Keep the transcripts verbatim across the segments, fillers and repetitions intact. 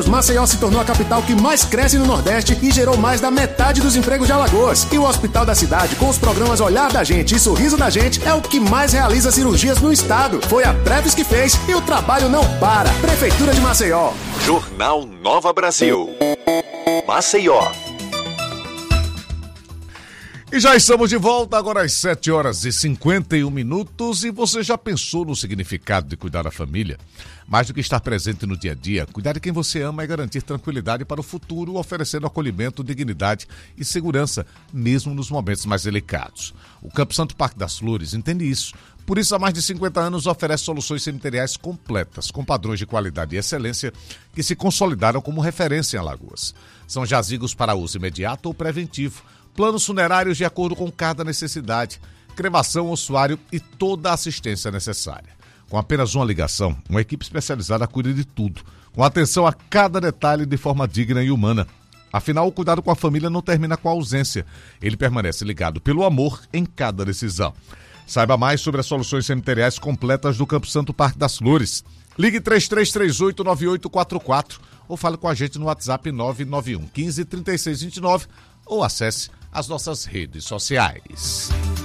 Maceió se tornou a capital que mais cresce no Nordeste e gerou mais da metade dos empregos de Alagoas. E o hospital da cidade, com os programas Olhar da Gente e Sorriso da Gente, é o que mais realiza cirurgias no estado. Foi a Treves que fez e o trabalho não para. Prefeitura de Maceió. Jornal Nova Brasil. Maceió. E já estamos de volta, agora às sete horas e cinquenta e um minutos. E você já pensou no significado de cuidar da família? Mais do que estar presente no dia a dia, cuidar de quem você ama é garantir tranquilidade para o futuro, oferecendo acolhimento, dignidade e segurança, mesmo nos momentos mais delicados. O Campo Santo Parque das Flores entende isso. Por isso, há mais de cinquenta anos, oferece soluções cemiteriais completas, com padrões de qualidade e excelência que se consolidaram como referência em Alagoas. São jazigos para uso imediato ou preventivo, planos funerários de acordo com cada necessidade, cremação, ossuário e toda a assistência necessária. Com apenas uma ligação, uma equipe especializada cuida de tudo, com atenção a cada detalhe de forma digna e humana. Afinal, o cuidado com a família não termina com a ausência. Ele permanece ligado pelo amor em cada decisão. Saiba mais sobre as soluções cemiteriais completas do Campo Santo Parque das Flores. Ligue três três três oito, nove oito quatro quatro ou fale com a gente no WhatsApp nove nove um, um cinco, três seis dois nove ou acesse as nossas redes sociais.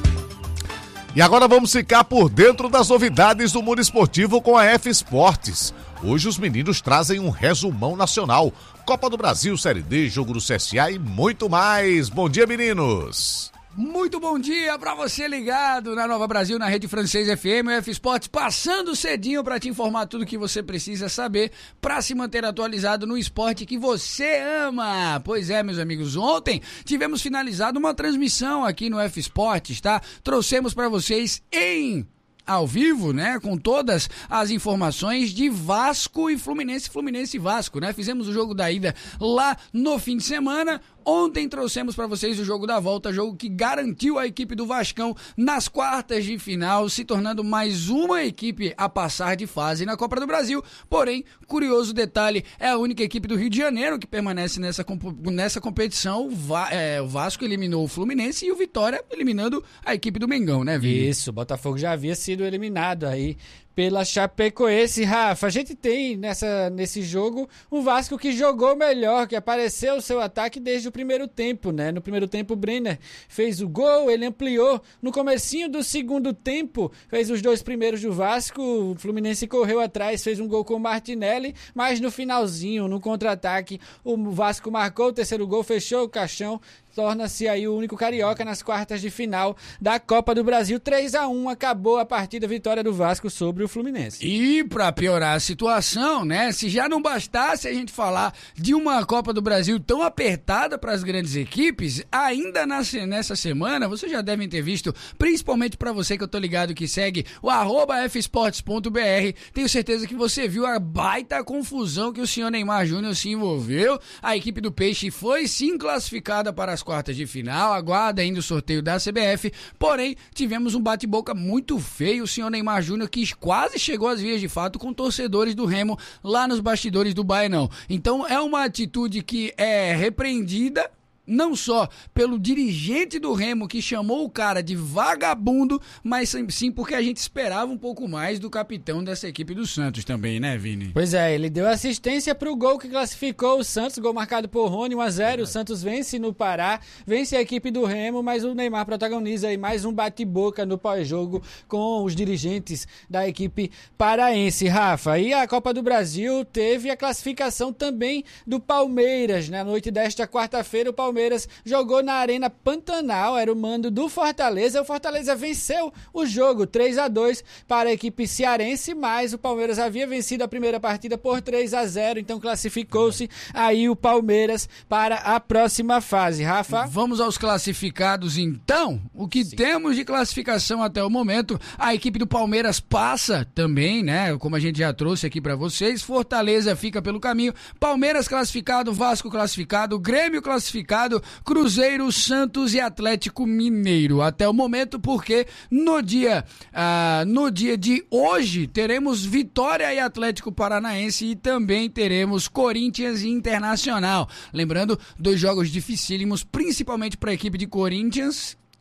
E agora vamos ficar por dentro das novidades do mundo esportivo com a F Esportes. Hoje os meninos trazem um resumão nacional. Copa do Brasil, Série D, jogo do C S A e muito mais. Bom dia, meninos! Muito bom dia pra você ligado na Nova Brasil, na Rede Francês F M, o F Esportes passando cedinho pra te informar tudo que você precisa saber pra se manter atualizado no esporte que você ama. Pois é, meus amigos, ontem tivemos finalizado uma transmissão aqui no F Esportes, tá? Trouxemos pra vocês em ao vivo, né, com todas as informações de Vasco e Fluminense, Fluminense e Vasco, né? Fizemos o jogo da ida lá no fim de semana. Ontem trouxemos para vocês o jogo da volta, jogo que garantiu a equipe do Vascão nas quartas de final, se tornando mais uma equipe a passar de fase na Copa do Brasil. Porém, curioso detalhe, é a única equipe do Rio de Janeiro que permanece nessa, nessa competição. O, Va, é, o Vasco eliminou o Fluminense e o Vitória eliminando a equipe do Mengão, né, Vini? Isso, o Botafogo já havia sido eliminado aí pela Chapecoense. Rafa, a gente tem nessa, nesse jogo um Vasco que jogou melhor, que apareceu o seu ataque desde o primeiro tempo, né? No primeiro tempo o Brenner fez o gol, ele ampliou no comecinho do segundo tempo, fez os dois primeiros do Vasco, o Fluminense correu atrás, fez um gol com o Martinelli, mas no finalzinho, no contra-ataque, o Vasco marcou o terceiro gol, fechou o caixão, torna-se aí o único carioca nas quartas de final da Copa do Brasil. três a um, acabou a partida, vitória do Vasco sobre o Fluminense. E para piorar a situação, né, se já não bastasse a gente falar de uma Copa do Brasil tão apertada para as grandes equipes, ainda nessa semana, vocês já devem ter visto, principalmente para você que eu tô ligado que segue o arroba f esportes ponto b r, tenho certeza que você viu a baita confusão que o senhor Neymar Júnior se envolveu. A equipe do Peixe foi sim classificada para as quartas de final, aguarda ainda o sorteio da C B F, porém tivemos um bate-boca muito feio, o senhor Neymar Júnior que quase chegou às vias de fato com torcedores do Remo lá nos bastidores do Baenão. Então é uma atitude que é repreendida não só pelo dirigente do Remo, que chamou o cara de vagabundo, mas sim porque a gente esperava um pouco mais do capitão dessa equipe do Santos também, né, Vini? Pois é, ele deu assistência para o gol que classificou o Santos, gol marcado por Rony, um a zero, o Santos vence no Pará, vence a equipe do Remo, mas o Neymar protagoniza aí mais um bate-boca no pós-jogo com os dirigentes da equipe paraense. Rafa, e a Copa do Brasil teve a classificação também do Palmeiras, na noite desta quarta-feira, o Palmeiras Palmeiras jogou na Arena Pantanal, era o mando do Fortaleza. O Fortaleza venceu o jogo três a dois para a equipe cearense, mas o Palmeiras havia vencido a primeira partida por três a zero, então classificou-se aí o Palmeiras para a próxima fase. Rafa? Vamos aos classificados então. O que Sim. temos de classificação até o momento, a equipe do Palmeiras passa também, né? Como a gente já trouxe aqui para vocês, Fortaleza fica pelo caminho, Palmeiras classificado, Vasco classificado, Grêmio classificado, Cruzeiro, Santos e Atlético Mineiro até o momento, porque no dia, ah, no dia de hoje teremos Vitória e Atlético Paranaense e também teremos Corinthians e Internacional. Lembrando, dois jogos dificílimos, principalmente para a equipe de Corinthians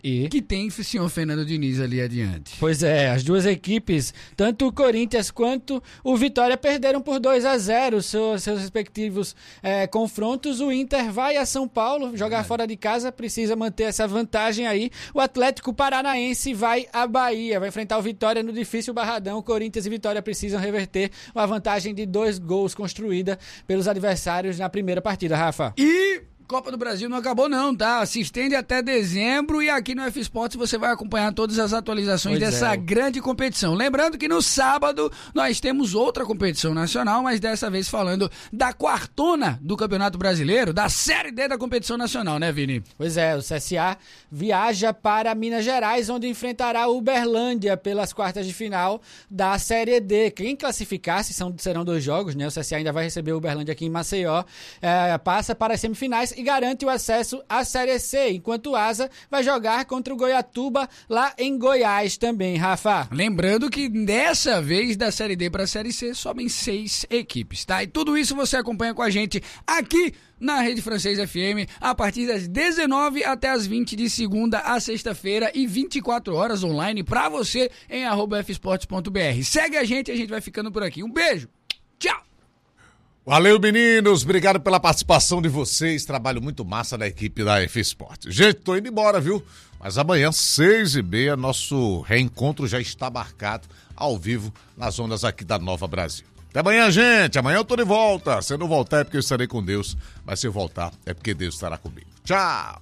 E? Que tem o senhor Fernando Diniz ali adiante. Pois é, as duas equipes, tanto o Corinthians quanto o Vitória, perderam por dois a zero seus, seus respectivos é, confrontos. O Inter vai a São Paulo jogar é. fora de casa, precisa manter essa vantagem aí. O Atlético Paranaense vai à Bahia, vai enfrentar o Vitória no difícil Barradão. O Corinthians e Vitória precisam reverter uma vantagem de dois gols construída pelos adversários na primeira partida, Rafa. E Copa do Brasil não acabou não, tá? Se estende até dezembro e aqui no F Sports você vai acompanhar todas as atualizações pois dessa é. grande competição. Lembrando que no sábado nós temos outra competição nacional, mas dessa vez falando da quartona do Campeonato Brasileiro, da Série D da competição nacional, né, Vini? Pois é, o C S A viaja para Minas Gerais, onde enfrentará o Uberlândia pelas quartas de final da Série D. Quem classificar, se são, serão dois jogos, né? O C S A ainda vai receber o Uberlândia aqui em Maceió, é, passa para as semifinais e garante o acesso à Série C, enquanto o Asa vai jogar contra o Goiatuba lá em Goiás também, Rafa. Lembrando que dessa vez da Série D para a Série C sobem seis equipes, tá? E tudo isso você acompanha com a gente aqui na Rede Francês F M, a partir das dezenove até as vinte de segunda a sexta-feira e vinte e quatro horas online pra você em arroba f sports ponto b r. Segue a gente, a gente vai ficando por aqui. Um beijo, tchau! Valeu, meninos, obrigado pela participação de vocês, trabalho muito massa da equipe da F Sport. Gente, tô indo embora, viu? Mas amanhã, seis e meia, nosso reencontro já está marcado ao vivo nas ondas aqui da Nova Brasil. Até amanhã, gente, amanhã eu tô de volta. Se eu não voltar é porque eu estarei com Deus, mas se eu voltar é porque Deus estará comigo. Tchau!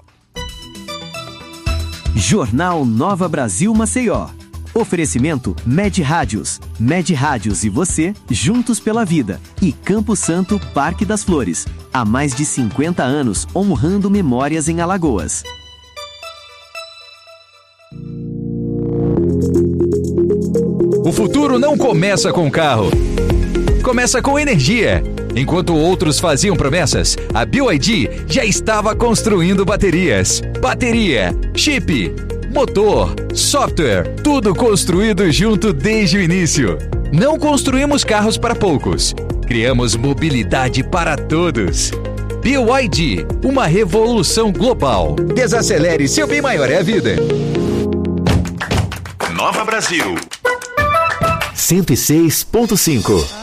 Jornal Nova Brasil Maceió. Oferecimento Med Rádios. Med Rádios e você, juntos pela vida. E Campo Santo, Parque das Flores. Há mais de cinquenta anos, honrando memórias em Alagoas. O futuro não começa com carro. Começa com energia. Enquanto outros faziam promessas, a B Y D já estava construindo baterias. Bateria, chip, motor, software, tudo construído junto desde o início. Não construímos carros para poucos, criamos mobilidade para todos. B Y D, uma revolução global. Desacelere, seu bem maior é a vida. Nova Brasil cento e seis ponto cinco.